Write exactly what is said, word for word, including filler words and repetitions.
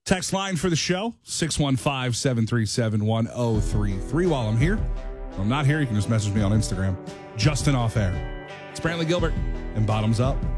Text line for the show, six one five, seven three seven, one zero three three. While I'm here, if I'm not here, you can just message me on Instagram. Justin Off Air. It's Brantley Gilbert and Bottoms Up.